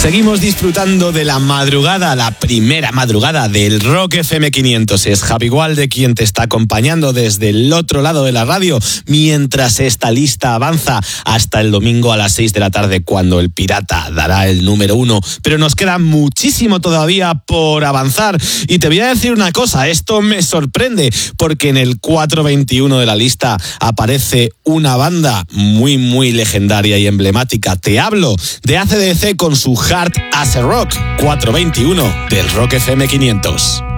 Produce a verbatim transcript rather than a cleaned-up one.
Seguimos disfrutando de la madrugada, la primera madrugada del Rock F M quinientos. Es Javi Gualde quien te está acompañando desde el otro lado de la radio, mientras esta lista avanza hasta el domingo a las seis de la tarde, cuando el Pirata dará el número uno. Pero nos queda muchísimo todavía por avanzar. Y te voy a decir una cosa, esto me sorprende, porque en el cuatro veintiuno de la lista aparece una banda muy, muy legendaria y emblemática. Te hablo de A C D C con su Hard as a Rock, cuatro veintiuno del Rock F M quinientos.